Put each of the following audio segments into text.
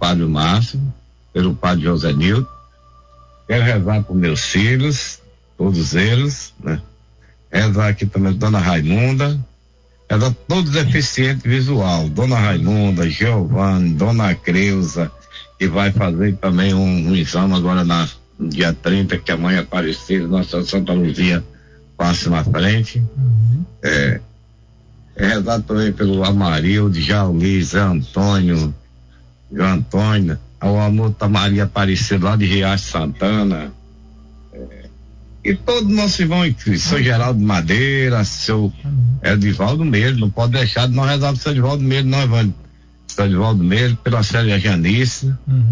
padre Márcio, pelo padre José Nilton. Quero rezar por meus filhos, todos eles, né? Rezar aqui também Dona Raimunda, rezar todos deficientes visual, Dona Raimunda, Giovanni, Dona Creuza, que vai fazer também um exame agora no dia 30, que a mãe Aparecida, Nossa Santa Luzia, passe na frente. Rezar também pelo Amarildo, Jauli, Zé Antônio, ao amor da Maria Aparecida lá de Riacho Santana, e todo nosso irmão em Cristo, seu Geraldo Madeira, seu Edivaldo Meiro, não pode deixar de não rezar pro seu Edivaldo Meiro, não, Evandro. Seu Edivaldo Meiro, pela Célia Janice,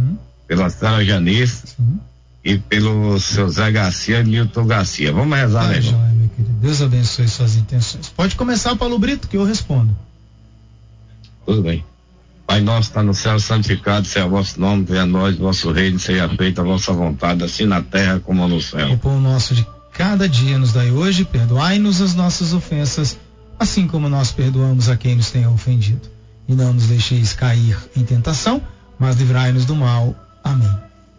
e pelo seu Zé Garcia e Milton Garcia. Vamos rezar, né, irmão? Meu querido. Deus abençoe suas intenções. Pode começar, Paulo Brito, que eu respondo. Tudo bem. Pai nosso está no céu, santificado seja o vosso nome, venha a nós, vosso reino, seja feita a vossa vontade, assim na terra como no céu. O pão nosso de cada dia nos dai hoje, perdoai-nos as nossas ofensas, assim como nós perdoamos a quem nos tenha ofendido. E não nos deixeis cair em tentação, mas livrai-nos do mal. Amém.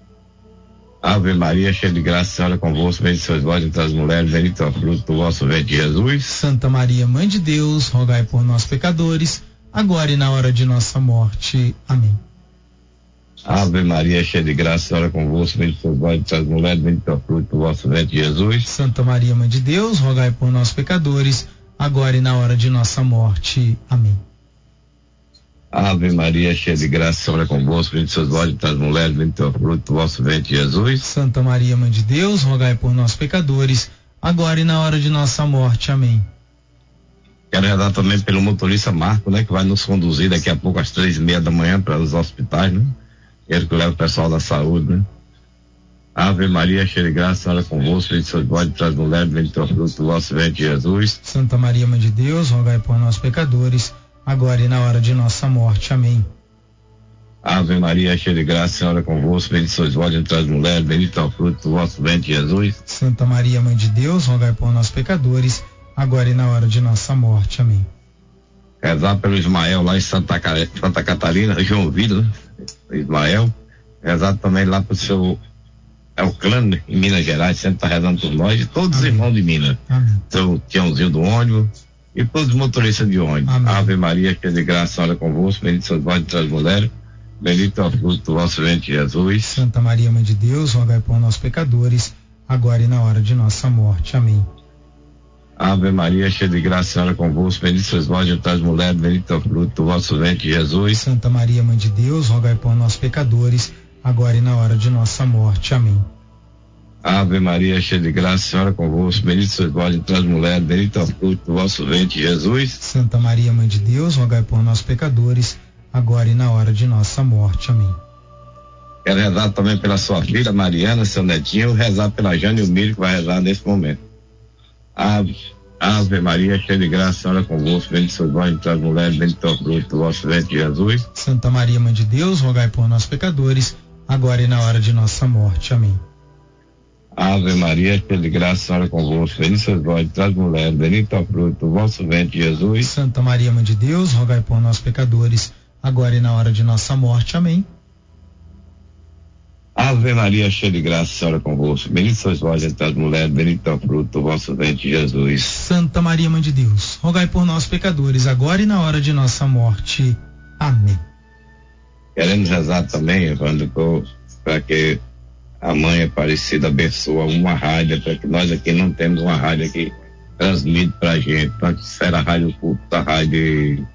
Ave Maria, cheia de graça, Senhora é convosco, bendita sois vós entre as mulheres, bendito é o fruto do vosso ventre, Jesus. Santa Maria, Mãe de Deus, rogai por nós pecadores, agora e na hora de nossa morte. Amém. Ave Maria, cheia de graça, Senhora é convosco, bendita sois vós entre as mulheres, bendito é o fruto do vosso ventre, Jesus. Santa Maria, Mãe de Deus, rogai por nós pecadores, agora e na hora de nossa morte. Amém. Ave Maria, cheia de graça, Senhora é convosco, bendita sois vós entre as mulheres, bendito é o fruto do vosso ventre, Jesus. Santa Maria, Mãe de Deus, rogai por nós pecadores, agora e na hora de nossa morte. Amém. Quero rezar também pelo motorista Marco, né, que vai nos conduzir daqui a pouco às 3:30 da manhã para os hospitais, né? Ele que leva o pessoal da saúde, né? Ave Maria, cheia de graça, Senhora é convosco, bendita sois vós entre as mulheres, bendito é o fruto do vosso ventre, Jesus. Santa Maria, Mãe de Deus, rogai por nós pecadores, agora e na hora de nossa morte. Amém. Ave Maria, cheia de graça, Senhora é convosco, bendita sois vós entre as mulheres, bendito é o fruto do vosso ventre, Jesus. Santa Maria, Mãe de Deus, rogai por nós pecadores, agora e na hora de nossa morte. Amém. Rezar pelo Ismael lá em Santa Catarina, João Vitor, né? Ismael. Rezar também lá pro seu Euclânio, em Minas Gerais, sempre tá rezando por nós, e todos os irmãos de Minas. Amém. Seu Tiãozinho do ônibus, e todos os motoristas de ônibus. Amém. Ave Maria, cheia de graça, Senhora é convosco, bendito sois vós entre as mulheres, bendito é o fruto do vosso ventre, Jesus. Santa Maria, Mãe de Deus, rogai por nós pecadores, agora e na hora de nossa morte. Amém. Ave Maria, cheia de graça, Senhora é convosco, bendito sois vós entre as mulheres, bendito é o fruto do vosso ventre, Jesus. Santa Maria, Mãe de Deus, rogai por nós pecadores, agora e na hora de nossa morte. Amém. Ave Maria, cheia de graça, Senhora é convosco, bendito sois vós entre as mulheres, bendito é o fruto do vosso ventre, Jesus. Santa Maria, Mãe de Deus, rogai por nós pecadores, agora e na hora de nossa morte. Amém. Quero rezar também pela sua filha Mariana, seu netinho, rezar pela Jane e o Mírio, que vai rezar nesse momento. Ave Maria, cheia de graça, Senhora é convosco, bendito sois vós entre as mulheres, bendito é o fruto do vosso ventre, Jesus. Santa Maria, Mãe de Deus, rogai por nós pecadores, agora e na hora de nossa morte. Amém. Ave Maria, cheia de graça, Senhora é convosco, bendito sois vós entre as mulheres, bendito é o fruto do vosso ventre, Jesus. Santa Maria, Mãe de Deus, rogai por nós pecadores, agora e na hora de nossa morte. Amém. Ave Maria, cheia de graça, Senhora é convosco, bendito sois vós entre as mulheres, bendito é o fruto do vosso ventre, Jesus. Santa Maria, Mãe de Deus, rogai por nós pecadores, agora e na hora de nossa morte. Amém. Queremos rezar também, Evandro, para que a Mãe Aparecida abençoe uma rádio, para que nós aqui não temos uma rádio que transmite pra gente. Antes era a rádio culto, a rádio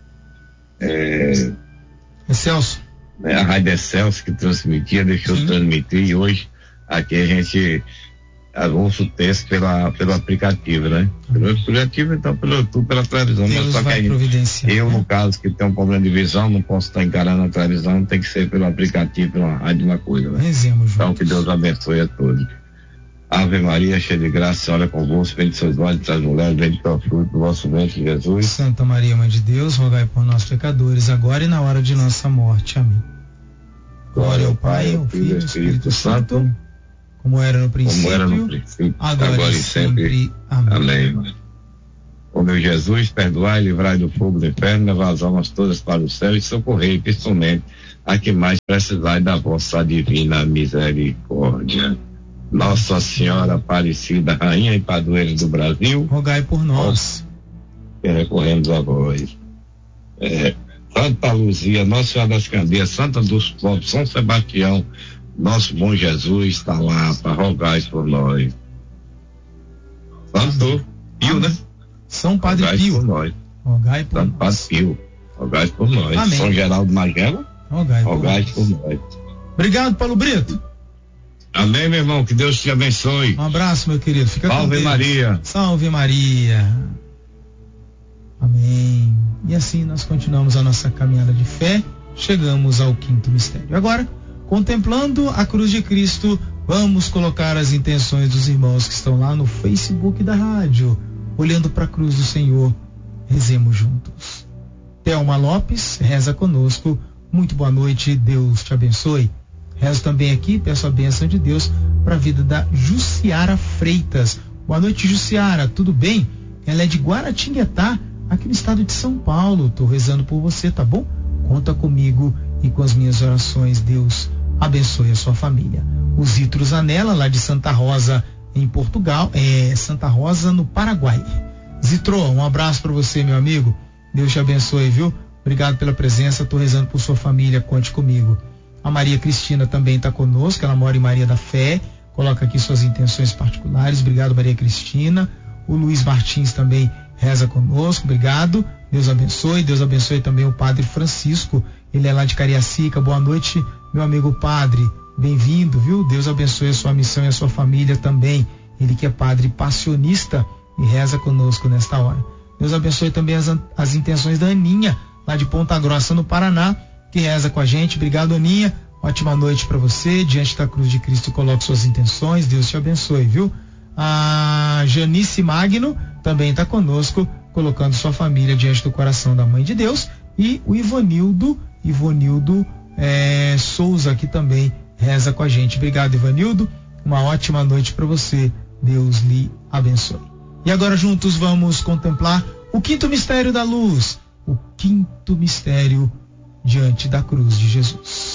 Celso. A Rádio Celso que transmitia, deixou de transmitir, e hoje aqui a gente avança o texto pelo aplicativo, né? Pelo aplicativo, então pelo YouTube, pela televisão. Deus mas só vai que providenciar, eu, né? no caso, que tenho um problema de visão, não posso estar encarando a televisão, tem que ser pelo aplicativo, pela rádio, uma coisa, né? Rezemos Então juntos. que Deus abençoe a todos. Ave Maria, cheia de graça, Senhora é convosco, bendito sois vós entre as mulheres, bendito é o fruto do vosso ventre, Jesus. Santa Maria, Mãe de Deus, rogai por nós pecadores, agora e na hora de nossa morte. Amém. Glória ao Pai, ao Filho e ao Espírito Santo, como era no princípio, agora e sempre. Amém. Amém. Ó meu Jesus, perdoai e livrai do fogo do inferno, levai as almas todas para o céu e socorrei principalmente a que mais precisai da vossa divina misericórdia. Nossa Senhora Aparecida, Rainha e Padroeira do Brasil, rogai por nós. Que recorremos a vós. Santa Luzia, Nossa Senhora das Candeias, Santa dos Povos, São Sebastião, nosso bom Jesus está lá para rogar por nós. Santo Pio, né? São Padre rogai Pio. Por nós. Rogai por Santo nós. Padre Pio, rogai por nós. Amém. São Geraldo Magela, rogai por nós. Obrigado, Paulo Brito. Amém, meu irmão, que Deus te abençoe. Um abraço, meu querido. Fica com Deus. Salve Maria. Salve Maria. Amém. E assim nós continuamos a nossa caminhada de fé, chegamos ao quinto mistério. Agora, contemplando a cruz de Cristo, vamos colocar as intenções dos irmãos que estão lá no Facebook da rádio, olhando para a cruz do Senhor. Rezemos juntos. Thelma Lopes reza conosco. Muito boa noite, Deus te abençoe. Rezo também aqui, peço a bênção de Deus para a vida da Jussiara Freitas. Boa noite, Jussiara, tudo bem? Ela é de Guaratinguetá, aqui no estado de São Paulo. Estou rezando por você, tá bom? Conta comigo e com as minhas orações. Deus abençoe a sua família. O Zitro Zanella, lá de Santa Rosa, em Portugal, Santa Rosa, no Paraguai. Zitro, um abraço para você, meu amigo. Deus te abençoe, viu? Obrigado pela presença, estou rezando por sua família, conte comigo. A Maria Cristina também está conosco, ela mora em Maria da Fé, coloca aqui suas intenções particulares. Obrigado, Maria Cristina. O Luiz Martins também reza conosco, obrigado. Deus abençoe também o Padre Francisco, ele é lá de Cariacica. Boa noite, meu amigo padre, bem-vindo, viu? Deus abençoe a sua missão e a sua família também. Ele que é padre passionista e reza conosco nesta hora. Deus abençoe também as intenções da Aninha, lá de Ponta Grossa, no Paraná, que reza com a gente. Obrigado, Aninha. Ótima noite para você. Diante da cruz de Cristo, coloque suas intenções. Deus te abençoe, viu? A Janice Magno também está conosco, colocando sua família diante do coração da Mãe de Deus. E o Ivanildo Souza, que também reza com a gente. Obrigado, Ivanildo. Uma ótima noite para você. Deus lhe abençoe. E agora juntos vamos contemplar o quinto mistério da luz. O quinto mistério diante da cruz de Jesus.